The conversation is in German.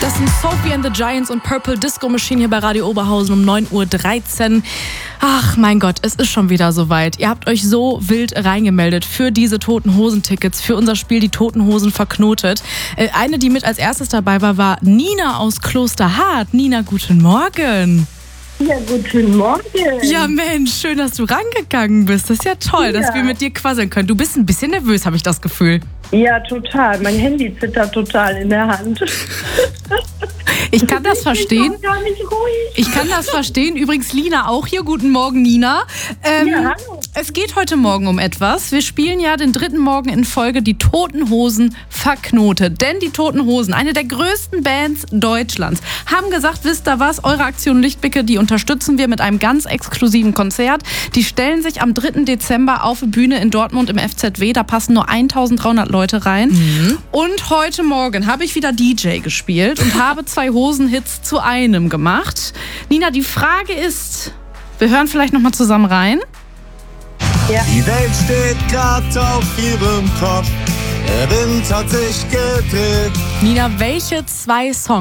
Das sind Sophie and the Giants und Purple Disco Machine hier bei Radio Oberhausen um 9.13 Uhr. Ach mein Gott, es ist schon wieder soweit. Ihr habt euch so wild reingemeldet für diese Toten Hosen-Tickets, für unser Spiel Die Toten Hosen verknotet. Eine, die mit als erstes dabei war Nina aus Klosterhardt. Nina, guten Morgen. Ja, guten Morgen. Ja Mensch, schön, dass du rangegangen bist. Das ist ja toll, dass wir mit dir quasseln können. Du bist ein bisschen nervös, habe ich das Gefühl. Ja, total. Mein Handy zittert total in der Hand. Ich kann das verstehen. Ich bin gar nicht ruhig. Ich kann das verstehen. Übrigens Lina auch hier. Guten Morgen, Nina. Ja, hallo. Es geht heute Morgen um etwas. Wir spielen ja den 3. Morgen in Folge Die Toten Hosen verknotet. Denn die Toten Hosen, eine der größten Bands Deutschlands, haben gesagt, wisst ihr was, eure Aktion Lichtblicke, die unterstützen wir mit einem ganz exklusiven Konzert. Die stellen sich am 3. Dezember auf die Bühne in Dortmund im FZW. Da passen nur 1300 Leute rein. Und heute Morgen habe ich wieder DJ gespielt und habe 2 Hosenhits zu einem gemacht. Nina, die Frage ist, wir hören vielleicht noch mal zusammen rein. Ja. Die Welt steht grad auf ihrem Kopf, der Wind hat sich gedreht. Nina, welche 2 Songs